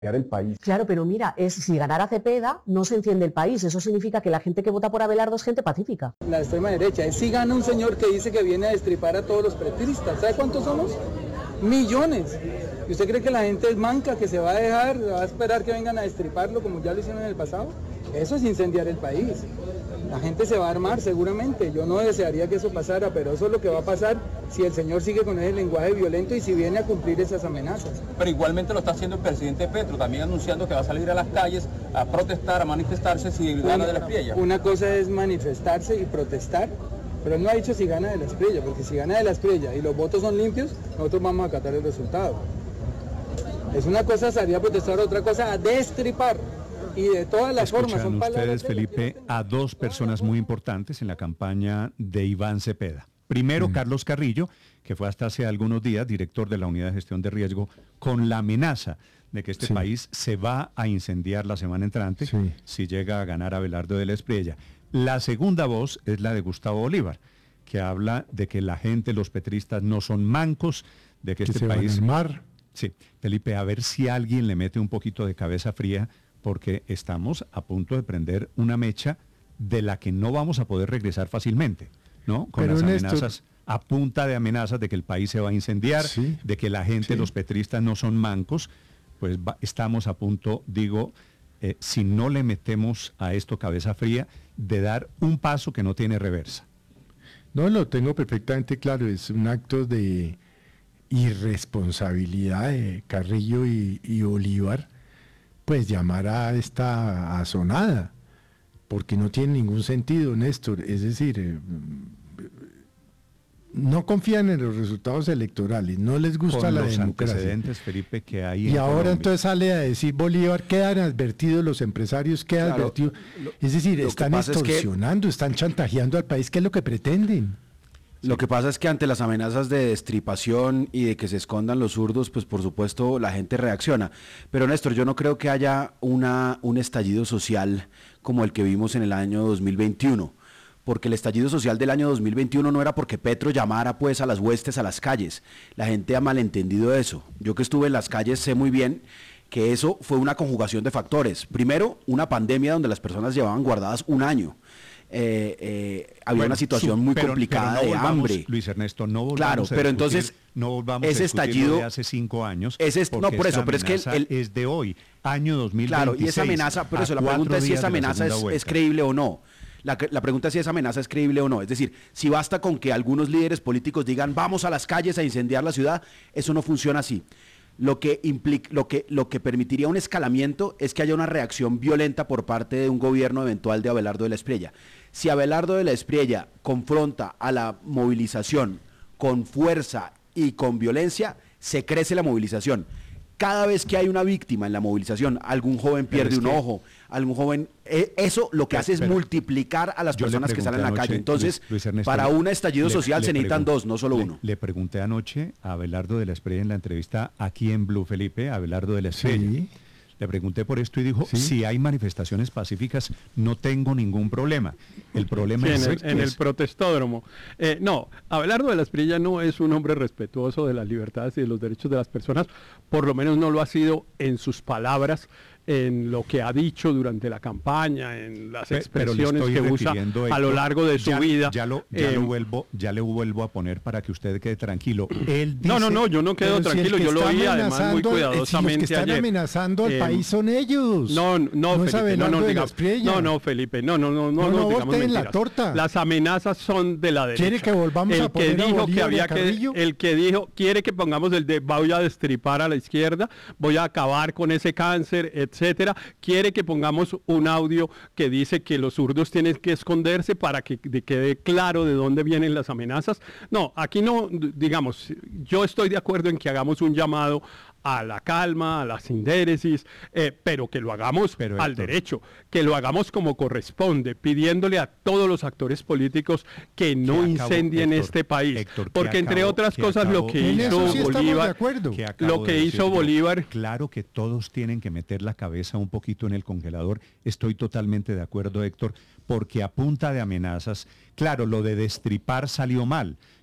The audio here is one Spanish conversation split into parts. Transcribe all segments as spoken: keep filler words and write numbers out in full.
el país. Claro, pero mira, es, si ganara Cepeda, no se enciende el país. Eso significa que la gente que vota por Abelardo es gente pacífica. La extrema derecha, es si gana un señor que dice que viene a destripar a todos los petristas. ¿Sabe cuántos somos? Millones. ¿Y usted cree que la gente es manca, que se va a dejar, va a esperar que vengan a destriparlo como ya lo hicieron en el pasado? Eso es incendiar el país. La gente se va a armar seguramente. Yo no desearía que eso pasara, pero eso es lo que va a pasar si el señor sigue con ese lenguaje violento y si viene a cumplir esas amenazas. Pero igualmente lo está haciendo el presidente Petro, también anunciando que va a salir a las calles a protestar, a manifestarse si gana de la Espriella. Una cosa es manifestarse y protestar, pero él no ha dicho si gana de la Espriella, porque si gana de la Espriella y los votos son limpios, nosotros vamos a acatar el resultado. Es una cosa salir a protestar, otra cosa a destripar. Y de todas las Escuchan formas son ustedes, Felipe, a dos personas muy importantes en la campaña de Iván Cepeda. Primero, mm. Carlos Carrillo, que fue hasta hace algunos días director de la Unidad de Gestión de Riesgo, con la amenaza de que este sí. país se va a incendiar la semana entrante sí. si llega a ganar Abelardo de la Espriella. La segunda voz es la de Gustavo Bolívar, que habla de que la gente, los petristas, no son mancos, de que, que este se país... van al mar. Sí, Felipe, a ver si alguien le mete un poquito de cabeza fría, porque estamos a punto de prender una mecha de la que no vamos a poder regresar fácilmente, ¿no? Con Pero las Néstor, amenazas, a punta de amenazas de que el país se va a incendiar, sí, de que la gente, sí. los petristas no son mancos, pues va, estamos a punto, digo, eh, si no le metemos a esto cabeza fría, de dar un paso que no tiene reversa. No, lo tengo perfectamente claro, es un acto de irresponsabilidad de Carrillo y, y Bolívar, pues llamar a esta azonada, porque no tiene ningún sentido, Néstor. Es decir, eh, no confían en los resultados electorales, no les gusta Con la los democracia. Antecedentes, Felipe, que hay y en ahora Colombia. Entonces sale a decir Bolívar, quedan advertidos los empresarios, quedan Claro, advertidos. lo, es decir, lo están extorsionando, es que, están chantajeando al país, ¿qué es lo que pretenden? Lo que pasa es que ante las amenazas de destripación y de que se escondan los zurdos, pues por supuesto la gente reacciona. Pero Néstor, yo no creo que haya una, un estallido social como el que vimos en el año dos mil veintiuno. Porque el estallido social del año dos mil veintiuno no era porque Petro llamara pues a las huestes a las calles. La gente ha malentendido eso. Yo que estuve en las calles sé muy bien que eso fue una conjugación de factores. Primero, una pandemia donde las personas llevaban guardadas un año. Eh, eh, había bueno, una situación su, muy pero, complicada pero no de volvamos, hambre. Luis Ernesto, no volvamos claro, a pero discutir, entonces no volvamos ese a estallido de hace cinco años. Ese es, no, por eso, pero es que el, el, es de hoy, año dos mil veintiséis. Claro, y esa amenaza, por eso la pregunta es si esa amenaza es, es creíble o no. La, la pregunta es si esa amenaza es creíble o no. Es decir, si basta con que algunos líderes políticos digan vamos a las calles a incendiar la ciudad, eso no funciona así. Lo que, implica, lo, que, lo que permitiría un escalamiento es que haya una reacción violenta por parte de un gobierno eventual de Abelardo de la Espriella. Si Abelardo de la Espriella confronta a la movilización con fuerza y con violencia, se crece la movilización. Cada vez que hay una víctima en la movilización, algún joven pierde un ojo, algún joven... Eh, eso lo que hace es multiplicar a las personas que salen a la calle. Entonces, Luis, Luis Ernesto, para un estallido le, social le se necesitan dos, no solo le, uno. Le pregunté anoche a Abelardo de la Espriella en la entrevista aquí en Blue, Felipe, a Abelardo de la Espriella. Sí. Le pregunté por esto y dijo, ¿sí? Si hay manifestaciones pacíficas, no tengo ningún problema. El problema sí, es... En el, en el protestódromo. Eh, no, Abelardo de la Espriella no es un hombre respetuoso de las libertades y de los derechos de las personas, por lo menos no lo ha sido en sus palabras, en lo que ha dicho durante la campaña, en las expresiones que usa Héctor, a lo largo de su ya, vida. Ya lo, ya, eh, lo vuelvo, ya le vuelvo a poner para que usted quede tranquilo. Él dice, no, no, no, yo no quedo tranquilo, si yo lo oí además muy cuidadosamente si los que están ayer. amenazando al eh, país son ellos. No, no, no, Felipe, no, no, digamos, no, no, Felipe, no, no, no, no, no, no, no digamos mentiras. La torta. Las amenazas son de la derecha. ¿Quiere que volvamos el a poner que dijo a que había que, el que dijo, quiere que pongamos el de voy a destripar a la izquierda, voy a acabar con ese cáncer, etcétera. Quiere que pongamos un audio que dice que los zurdos tienen que esconderse para que de quede claro de dónde vienen las amenazas. No, aquí no, digamos, yo estoy de acuerdo en que hagamos un llamado a la calma, a la sindéresis, eh, pero que lo hagamos pero, al Héctor, derecho, que lo hagamos como corresponde, pidiéndole a todos los actores políticos que no incendien Héctor, este país, Héctor, porque entre acabo, otras cosas acabo, lo que hizo sí Bolívar, que lo que hizo Bolívar, claro que todos tienen que meter la cabeza un poquito en el congelador, estoy totalmente de acuerdo, Héctor, porque a punta de amenazas, claro, lo de destripar salió mal.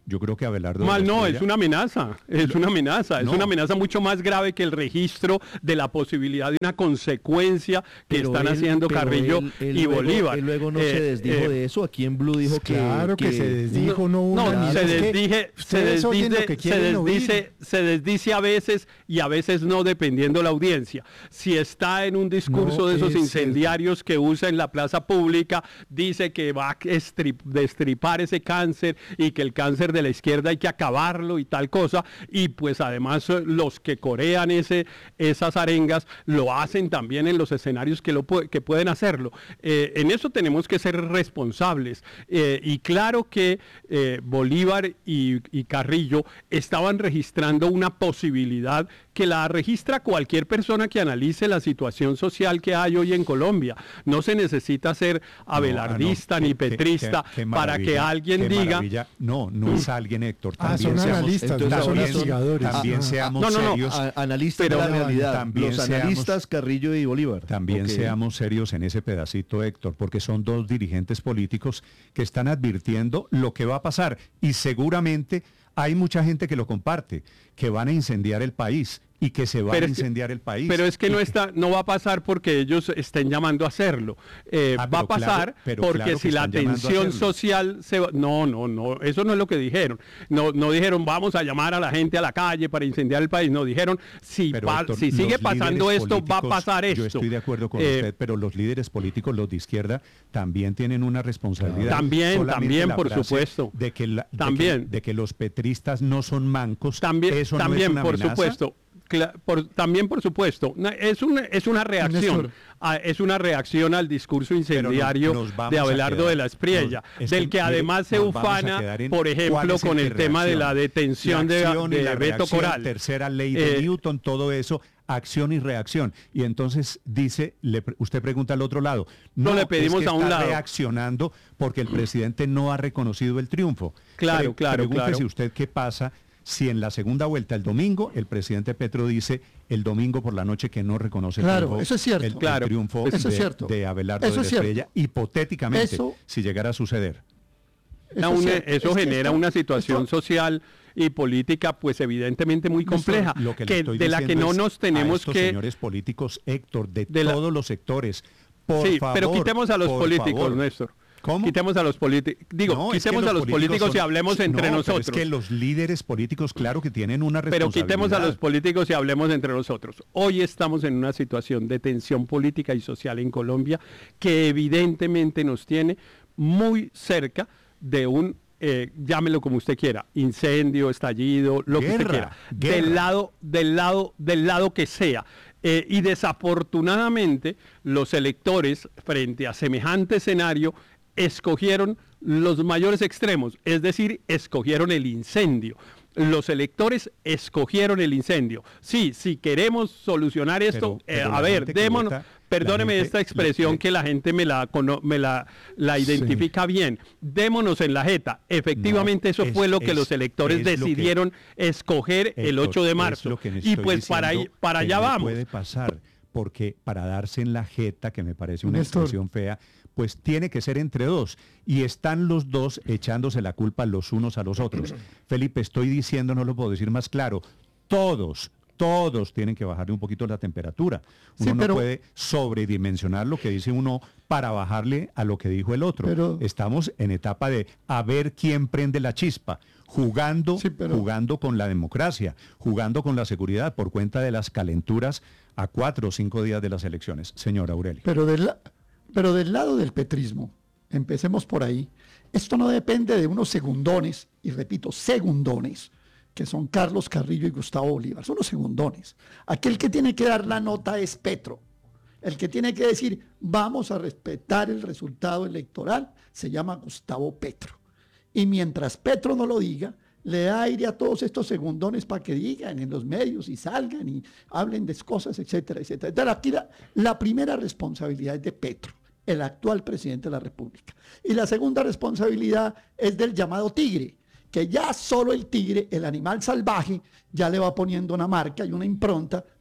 Yo creo que Abelardo... Mal no, Estrella, es una amenaza, es una amenaza, no. es una amenaza mucho más grave que el registro de la posibilidad de una consecuencia que Pero están él- haciendo pero Carrillo él- él y luego- Bolívar. Él luego no Eh, se desdijo eh, de eso. Aquí en Blue dijo que... Claro que, se desdijo, no, No, una- se es que desdije, se ustedes oyen desdice, lo que se quieren oír. desdice, se desdice a veces y a veces no, dependiendo la audiencia. Si está en un discurso No de esos es incendiarios que usa en la plaza pública, dice que va a estrip- destripar ese cáncer y que el cáncer de la izquierda hay que acabarlo y tal cosa, y pues además eh, los que corean ese, esas arengas lo hacen también en los escenarios que, lo pu- que pueden hacerlo. Eh, en eso tenemos que ser responsables. Eh, y claro que eh, Bolívar y, y Carrillo estaban registrando una posibilidad que la registra cualquier persona que analice la situación social que hay hoy en Colombia. No se necesita ser abelardista ah, no, ni qué- qué- petrista qué para que maravilla, alguien qué diga... maravilla. No, no es alguien, Héctor. Ah, También son seamos, analistas, entonces no son ahora son- investigadores. también Ah, seamos no, no, no, serios. A- analistas Pero- de la realidad. también Los seamos- analistas Carrillo y Bolívar. También Ok. seamos serios en ese pedacito, Héctor, porque son dos dirigentes políticos que están advirtiendo lo que va a pasar y seguramente hay mucha gente que lo comparte, que van a incendiar el país y que se va Pero a es que- incendiar el país. Pero es que y no está, no va a pasar porque ellos estén llamando a hacerlo. Eh, Ah, va pero a pasar claro, pero porque claro que si la están llamando a tensión hacerlo. social se va... No, no, no, eso no es lo que dijeron. No, no dijeron vamos a llamar a la gente a la calle para incendiar el país. No, dijeron si, Pero, pa- Héctor, si sigue los pasando líderes esto, va a políticos, pasar esto. Yo estoy de acuerdo con Eh, usted, pero los líderes políticos, los de izquierda, también tienen una responsabilidad. También, Solamente también, la por frase supuesto. De que, la- de También. que- de que los petristas no son mancos. También, eso no es también una por amenaza. supuesto. Cla- por- también por supuesto. Na- Es una, es una reacción. Néstor. a- es una reacción al discurso Pero nos- incendiario nos vamos de a Abelardo quedar- de la Espriella, nos- es del que, que mire, además se nos vamos a ufana, quedar en por cuál ejemplo, es con que el tema de la reacción. detención La de, acción y de la Beto reacción, Coral. tercera ley de Eh, Newton, todo eso, acción y reacción. Y entonces dice, le pre- usted pregunta al otro lado. No, le es pedimos que a un está lado. reaccionando porque el presidente no ha reconocido el triunfo. Claro, claro, Pregúntese claro. usted qué pasa si en la segunda vuelta, el domingo, el presidente Petro dice el domingo por la noche que no reconoce el Claro, triunfo, eso es cierto. el, el Claro, triunfo eso es de, cierto. de Abelardo Eso de es la cierto. Estrella, hipotéticamente, Eso- si llegara a suceder. Una- Eso es una- cierto. eso Es que genera esto- una situación esto- social y política pues evidentemente muy compleja, Lo que le que, estoy de la que diciendo no es nos a tenemos estos que... señores políticos, Héctor, de, de la- todos los sectores, por sí, favor, pero quitemos a los por políticos, favor. Néstor. ¿Cómo? Quitemos a los políticos. Digo, No, es que quitemos a los políticos son- y hablemos no, entre pero nosotros. Es que los líderes políticos, claro que tienen una Pero responsabilidad. quitemos a los políticos y hablemos entre nosotros. Hoy estamos en una situación de tensión política y social en Colombia que evidentemente nos tiene muy cerca de un, eh, llámelo como usted quiera, incendio, estallido, lo que usted Guerra, quiera. guerra. Del lado, del lado, del lado que sea. Eh, y desafortunadamente los electores frente a semejante escenario escogieron los mayores extremos, es decir, escogieron el incendio. Los electores escogieron el incendio. Sí, si queremos solucionar esto, Pero- pero eh, a la ver, gente que démonos, vota, perdóneme la gente- esta expresión la- que la gente me la, cono- me la, la identifica bien. Démonos en la jeta. Efectivamente, No, eso es- fue lo que es- los electores es lo que- decidieron escoger el Héctor, ocho de es marzo. lo que les Y estoy pues para, ahí- diciendo para que allá no vamos. puede pasar, porque para darse en la jeta, que me parece una Néstor. expresión fea, pues tiene que ser entre dos. Y están los dos echándose la culpa los unos a los otros. Felipe, estoy diciendo, no lo puedo decir más claro, todos, todos tienen que bajarle un poquito la temperatura. Uno Sí, no pero- puede sobredimensionar lo que dice uno para bajarle a lo que dijo el otro. Pero- Estamos en etapa de a ver quién prende la chispa, jugando, Sí, pero- jugando con la democracia, jugando con la seguridad por cuenta de las calenturas a cuatro o cinco días de las elecciones. Señor Aurelio. Pero del, la- pero del lado del petrismo, empecemos por ahí, esto no depende de unos segundones, y repito, segundones, que son Carlos Carrillo y Gustavo Bolívar, son los segundones. Aquel que tiene que dar la nota es Petro. El que tiene que decir, vamos a respetar el resultado electoral, se llama Gustavo Petro. Y mientras Petro no lo diga, le da aire a todos estos segundones para que digan en los medios y salgan y hablen de cosas, etcétera, etcétera. Entonces, aquí la, la primera responsabilidad es de Petro, el actual presidente de la República. Y la segunda responsabilidad es del llamado tigre, que ya solo el tigre, el animal salvaje, ya le va poniendo una marca y una impronta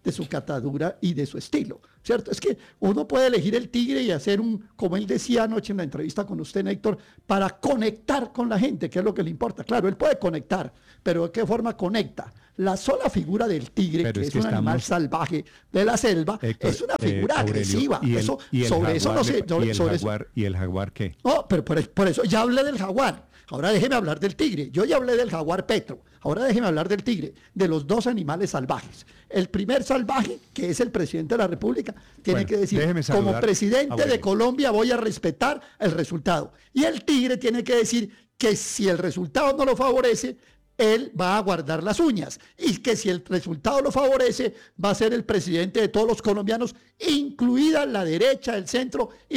de su catadura y de su estilo, ¿cierto? Es que uno puede elegir el tigre y hacer un, como él decía anoche en la entrevista con usted, Héctor, para conectar con la gente, que es lo que le importa. Claro, él puede conectar, pero ¿de qué forma conecta? La sola figura del tigre, Pero que es es, que un animal estamos- salvaje de la selva, Héctor, es una eh, figura Aurelio, agresiva. y el- eso, y el sobre eso no jaguar sé. le- sobre- ¿Y el sobre eso- jaguar, ¿y el jaguar qué? no, pero por, por eso ya hablé del jaguar. Ahora déjeme hablar del tigre. Yo ya hablé del jaguar Petro. Ahora déjeme hablar del tigre, de los dos animales salvajes. El primer salvaje, que es el presidente de la República, tiene Bueno, que decir, déjeme como saludar presidente a de Aurelio. Colombia voy a respetar el resultado. Y el tigre tiene que decir que si el resultado no lo favorece, él va a guardar las uñas y que si el resultado lo favorece, va a ser el presidente de todos los colombianos, incluida la derecha, el centro y